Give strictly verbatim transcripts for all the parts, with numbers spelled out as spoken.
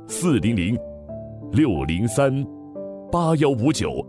四零零六零三八幺五九。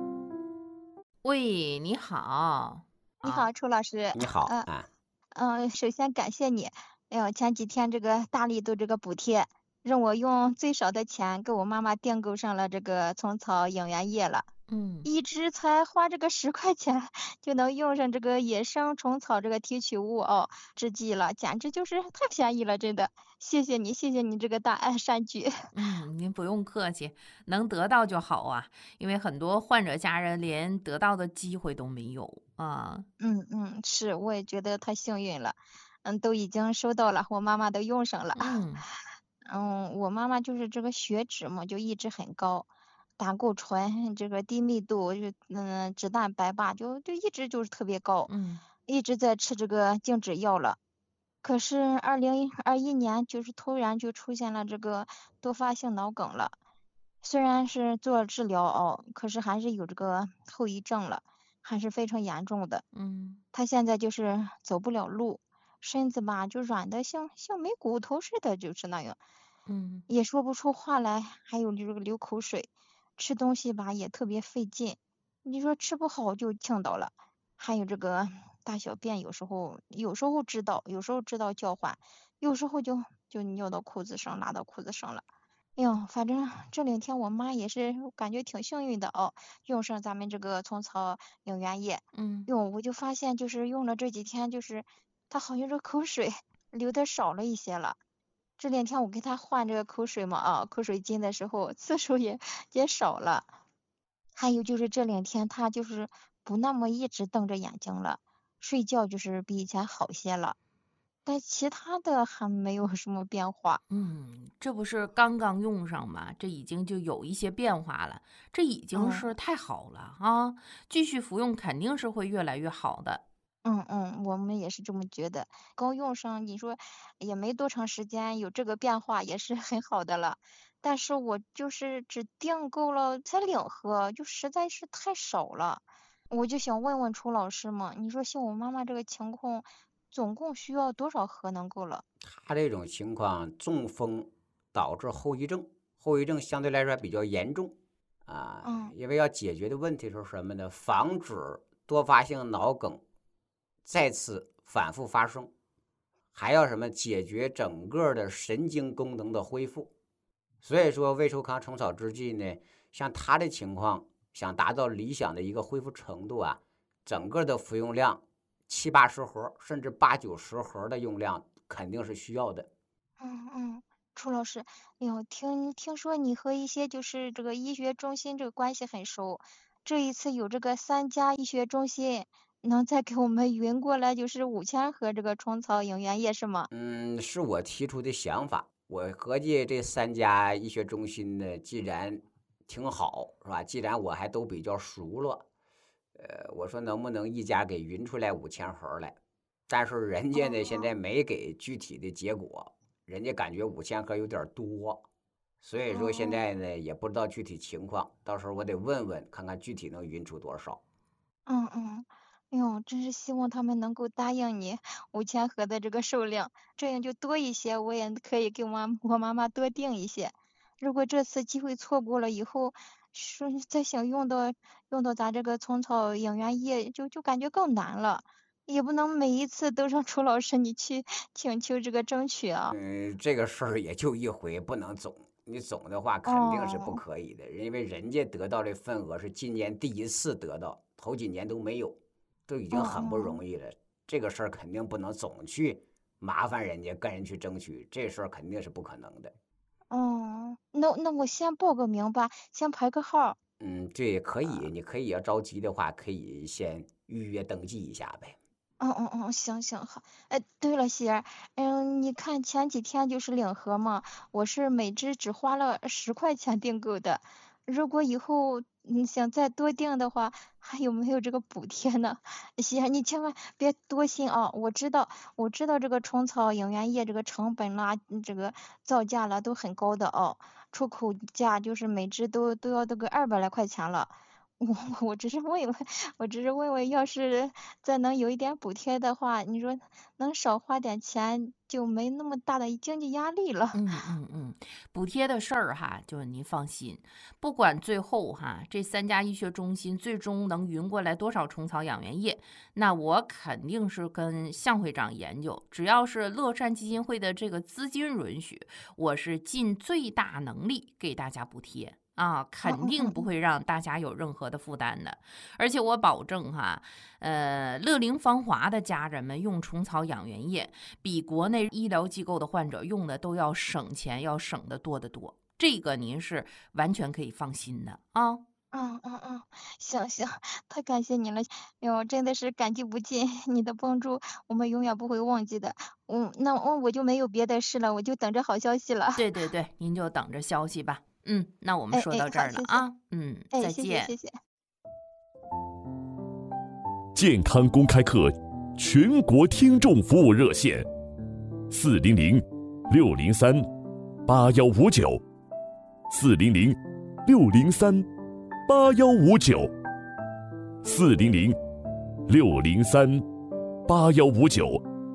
喂，你好。 你好，楚老师。 你好呃啊。 嗯，首先感谢你。哎呦，前几天这个大力度这个补贴，让我用最少的钱给我妈妈订购上了这个虫草应援液了。 嗯， 一直才花这个十块钱就能用上这个野生虫草这个提取物哦制剂了，简直就是太便宜了，真的。谢谢你，谢谢你这个大爱善举。 嗯，您不用客气，能得到就好啊，因为很多患者家人连得到的机会都没有啊。 嗯嗯，是，我也觉得太幸运了。嗯，都已经收到了，我妈妈都用上了。 嗯嗯，我妈妈就是这个血脂嘛，就一直很高，胆固醇这个低密度就嗯脂蛋白吧，就就一直就是特别高， 嗯一直在吃这个静止药了。可是二零二一年就是突然就出现了这个多发性脑梗了，虽然是做了治疗哦，可是还是有这个后遗症了，还是非常严重的。 嗯她现在就是走不了路，身子吧就软的像像没骨头似的，就是那样。 嗯也说不出话来，还有这个流口水，吃东西吧也特别费劲，你说吃不好就呛到了，还有这个大小便有时候有时候知道，有时候知道叫唤，有时候就就尿到裤子上，拉到裤子上了。哎呦，反正这两天我妈也是感觉挺幸运的哦，用上咱们这个虫草应援液， 嗯用我就发现就是用了这几天，就是她好像这口水流的少了一些了。这两天我给她换这个口水嘛啊，口水巾的时候次数也也少了。还有就是这两天她就是不那么一直瞪着眼睛了，睡觉就是比以前好些了，但其他的还没有什么变化。 嗯，这不是刚刚用上吗？这已经就有一些变化了，这已经是嗯太好了啊！继续服用肯定是会越来越好的。 嗯嗯，我们也是这么觉得。刚用上，你说也没多长时间，有这个变化也是很好的了。但是我就是只订购了才两盒，就实在是太少了。我就想问问楚老师嘛，你说像我妈妈这个情况，总共需要多少盒能够了？ 他这种情况，中风导致后遗症，后遗症相对来说比较严重啊。 嗯因为要解决的问题是什么呢？防止多发性脑梗再次反复发生，还要什么？解决整个的神经功能的恢复。所以说，胃寿康虫草制剂呢，像他的情况，想达到理想的一个恢复程度啊，整个的服用量七八十盒，甚至八九十盒的用量肯定是需要的。 嗯嗯，楚老师，哎呦，听听说你和一些就是这个医学中心这个关系很熟，这一次有这个三家医学中心，能再给我们匀过来就是五千盒这个虫草应援液是吗？ 嗯，是我提出的想法。我合计这三家医学中心呢，既然挺好，是吧？既然我还都比较熟了，呃，我说能不能一家给匀出来五千盒来？但是人家呢，现哦在没给具体的结果，人家感觉五千盒有点多，所以说现哦， 在呢也不知道具体情况，到时候我得问问，看看具体能匀出多少。 嗯嗯，哎呦，真是希望他们能够答应你五千盒的这个数量，这样就多一些，我也可以给我妈我妈妈多订一些。如果这次机会错过了以后，说再想用到用到咱这个虫草应援液，就就感觉更难了，也不能每一次都让楚老师你去请求这个争取啊。 嗯，这个事儿也就一回，不能总。你总的话肯定是不哦可以的，因为人家得到的份额是今年第一次得到，头几年都没有，都已哦经很不哦容易了。这个事儿肯定不能总去麻烦人家，跟人去争取，这事儿肯定是不可能的。 哦，那那我先报个名吧，先排个号。 嗯，这也可以，你可以要着急的话，可以先预约登记一下呗。 嗯嗯嗯，行行好。哎，对了，喜儿，嗯，你看前几天就是领盒嘛，我是每只只花了十块钱订购的。如果以后你想再多订的话，还有没有这个补贴呢？喜儿，你千万别多心啊！我知道，我知道这个虫草应援液这个成本啦，嗯这个造价了都很高的哦，出口价就是每只都都要这个二百来块钱了。我我只是问问，我只是问问，要是再能有一点补贴的话，你说能少花点钱， 就没那么大的经济压力了。 嗯嗯嗯，补贴的事儿哈，就是您放心，不管最后哈这三家医学中心最终能匀过来多少虫草养源液，那我肯定是跟向会长研究，只要是乐善基金会的这个资金允许，我是尽最大能力给大家补贴。啊，肯定不会让大家有任何的负担的，而且我保证哈，呃，乐龄芳华的家人们用虫草养源液，比国内医疗机构的患者用的都要省钱，要省得多得多。这个您是完全可以放心的啊。 嗯嗯嗯，行行，太感谢你了，哟，真的是感激不尽，你的帮助我们永远不会忘记的。嗯，那我我就没有别的事了，我就等着好消息了。 对对对，您就等着消息吧。嗯，那我们哎哎， 说到这儿了好，谢谢。 啊。嗯， 哎， 再谢谢见。 谢谢。 健康公开课全国听众服务热线：四零零六零三八幺五九，四零零六零三八幺五九，四零零六零三八幺五九。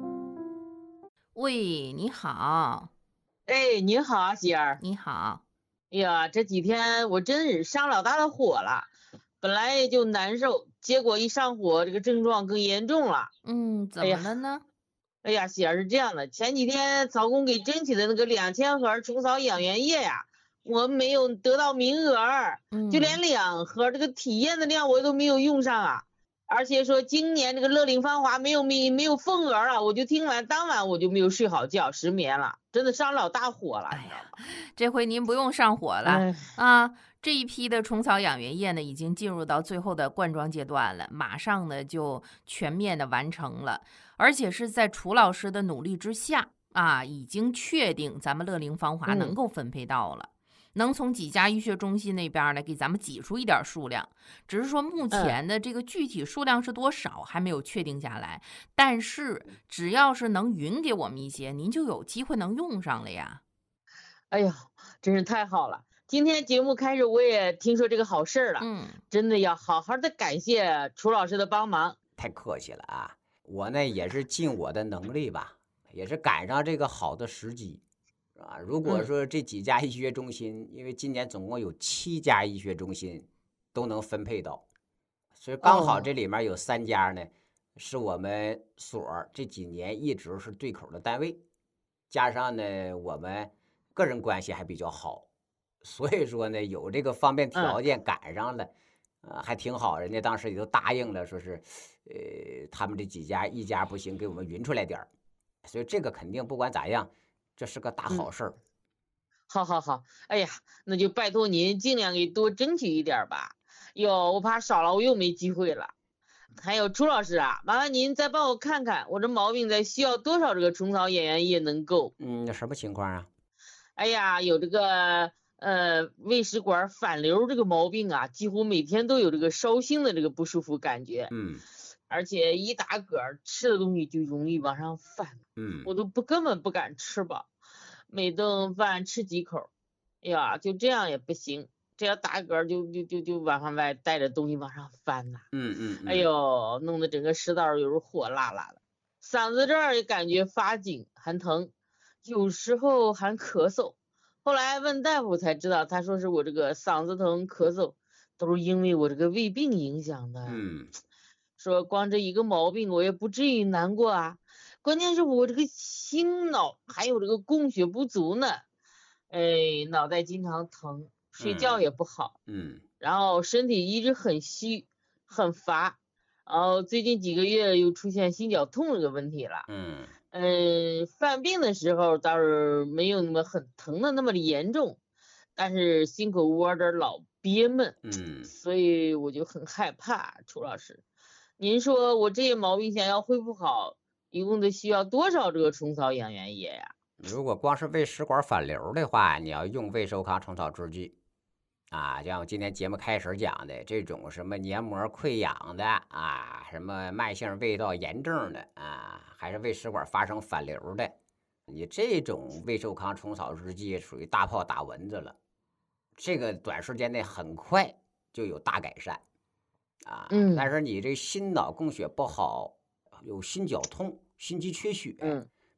喂，你好。 哎，您好啊，喜儿。 你好。 哎呀，这几天我真是上老大的火了，本来也就难受，结果一上火，这个症状更严重了。 嗯，怎么了呢？ 哎呀，喜儿是这样的，前几天曹工给争取的那个两千盒虫草养源液呀，我没有得到名额， 嗯， 就连两盒这个体验的量我都没有用上啊。而且说今年这个乐龄芳华没有没没有份额了，我就听完当晚我就没有睡好觉，失眠了，真的上老大火了。 哎呀，这回您不用上火了、 哎、 啊！这一批的虫草养源液呢，已经进入到最后的灌装阶段了，马上呢就全面的完成了，而且是在楚老师的努力之下啊，已经确定咱们乐龄芳华能够分配到了。嗯，能从几家医学中心那边呢给咱们挤出一点数量，只是说目前的这个具体数量是多少还没有确定下来，但是只要是能匀给我们一些，您就有机会能用上了呀。 哎呀，真是太好了！今天节目开始我也听说这个好事了， 嗯， 真的要好好的感谢楚老师的帮忙。 太客气了啊，我呢也是尽我的能力吧，也是赶上这个好的时机。啊，如果说这几家医学中心，嗯、因为今年总共有七家医学中心都能分配到，所以刚好这里面有三家呢，哦、是我们所这几年一直是对口的单位，加上呢我们个人关系还比较好，所以说呢有这个方便条件赶上了，嗯、呃，还挺好，人家当时也都答应了，说是，呃，他们这几家一家不行，给我们匀出来点儿，所以这个肯定不管咋样。这是个大好事儿、嗯， 好好好，哎呀，那就拜托您尽量给多争取一点吧。哟，我怕少了我又没机会了。还有楚老师啊，麻烦您再帮我看看，我这毛病在需要多少这个虫草养源液能够？ 嗯，什么情况啊？ 哎呀，有这个呃胃食管反流这个毛病啊，几乎每天都有这个烧心的这个不舒服感觉。 嗯。 而且一打嗝吃的东西就容易往上翻， 嗯， 我都不根本不敢吃吧，每顿饭吃几口，哎呀，就这样也不行，这要打嗝就就就就往上外带着东西往上翻呐、啊， 嗯嗯， 哎呦，弄得整个食道有时候火辣辣的，嗓子这儿也感觉发紧还疼，有时候还咳嗽，后来问大夫才知道，他说是我这个嗓子疼咳嗽都是因为我这个胃病影响的。 嗯。 说光这一个毛病我也不至于难过啊，关键是我这个心脑还有这个供血不足呢，哎，脑袋经常疼，睡觉也不好， 嗯， 然后身体一直很虚很乏，然后最近几个月又出现心绞痛这个问题了， 嗯嗯，犯病的时候倒是没有那么很疼的那么的严重，但是心口窝这老憋闷， 嗯， 所以我就很害怕，楚老师。您说我这些毛病想要恢复好，一共得需要多少这个虫草养源液呀？ 如果光是胃食管反流的话，你要用胃寿康虫草制剂啊，像我今天节目开始讲的这种什么黏膜溃疡的啊，什么慢性胃道炎症的啊，还是胃食管发生反流的，你这种胃寿康虫草制剂属于大炮打蚊子了，这个短时间内很快就有大改善。啊， 嗯， 但是你这心脑供血不好，有心绞痛、心肌缺血， 嗯，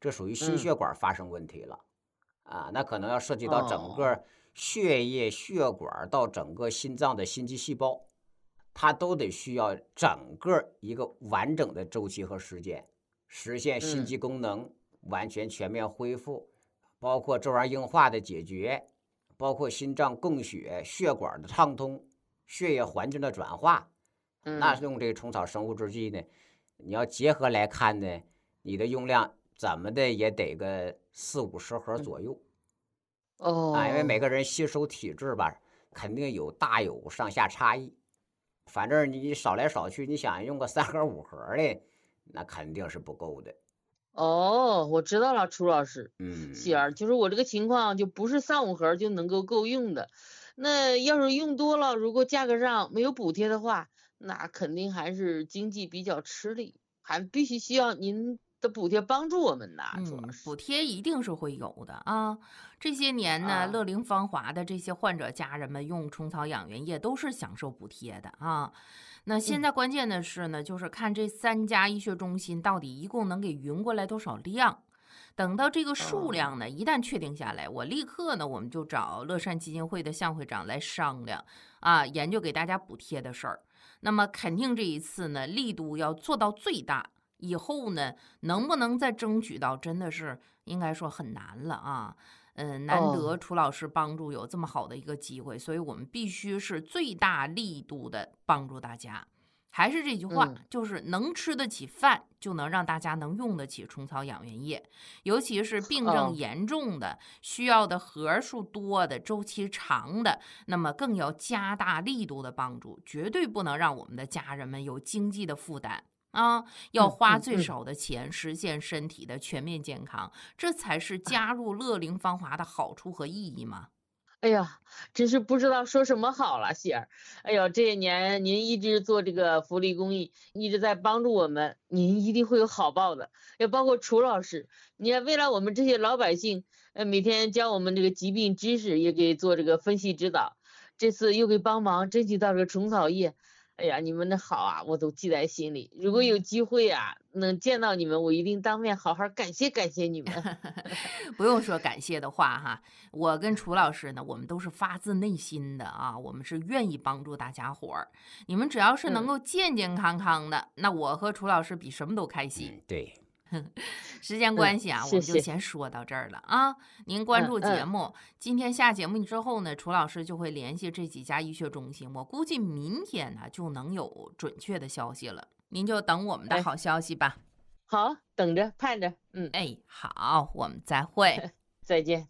这属于心嗯血管发生问题了。啊，那可能要涉及到整哦个血液、血管到整个心脏的心肌细胞，它都得需要整个一个完整的周期和时间，实现心肌功能完全全面恢复，包括粥样硬化的解决，包括心脏供血、血管的畅通、血液环境的转化。那嗯用这个虫草生物制剂呢，你要结合来看呢，你的用量怎么的也得个四五十盒左右。啊，因为每哦个人吸收体质吧，肯定有大有上下差异。反正你少来少去，你想用个三盒五盒的，那肯定是不够的。 哦，我知道了，楚老师。 嗯， 喜儿，就是我这个情况就不是三五盒就能够够用的。那要是用多了，如果价格上没有补贴的话，那肯定还是经济比较吃力，还必须需要您的补贴帮助我们呐，楚老嗯， 师。 补贴一定是会有的啊。这些年呢， 啊乐龄芳华的这些患者家人们用虫草养元液都是享受补贴的啊。那现嗯在关键的是呢，就是看这三家医学中心到底一共能给匀过来多少量。等到这个数哦量呢，一旦确定下来，我立刻呢，我们就找乐善基金会的向会长来商量啊，研究给大家补贴的事儿。那么肯定这一次呢，力度要做到最大。以后呢，能不能再争取到，真的是应该说很难了啊。嗯，难得哦楚老师帮助有这么好的一个机会，所以我们必须是最大力度的帮助大家。还是这句话， 嗯就是能吃得起饭，就能让大家能用得起虫草养元液。尤其是病症哦严重的、需要的盒数多的、周期长的，那么更要加大力度的帮助，绝对不能让我们的家人们有经济的负担。啊，要花最嗯嗯少的钱实现身体的全面健康，这才是加入乐龄芳华的好处和意义嘛。 哎呀，真是不知道说什么好了，喜儿。哎呦，这些年您一直做这个福利公益，一直在帮助我们，您一定会有好报的。也包括楚老师，你看为了我们这些老百姓，呃，每天教我们这个疾病知识，也给做这个分析指导。这次又给帮忙争取到这个虫草液，哎呀，你们的好啊，我都记在心里。如果有机会啊，能见到你们，我一定当面好好感谢感谢你们。 不用说感谢的话哈，我跟楚老师呢，我们都是发自内心的啊，我们是愿意帮助大家伙儿。你们只要是能嗯够健健康康的，那我和楚老师比什么都开心。 嗯，对， 时间关系啊， 嗯我们就谢谢先说到这儿了啊。您关嗯注节嗯目，今天下节目之后呢，楚老师就会联系这几家医学中心，我估计明天呢就能有准确的消息了。您就等我们的哎好消息吧。 好，等着盼着，嗯， 哎，好，我们再会。 再见。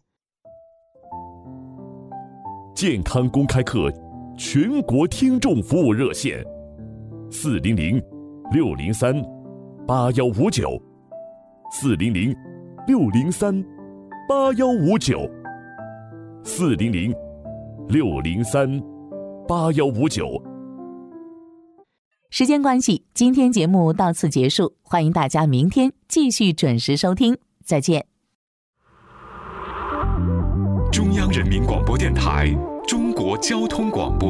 健康公开课全国听众服务热线：四零零六零三八幺五九，四零零六零三八幺五九，四零零六零三八幺五九。 时间关系，今天节目到此结束，欢迎大家明天继续准时收听，再见。 中央人民广播电台中国交通广播。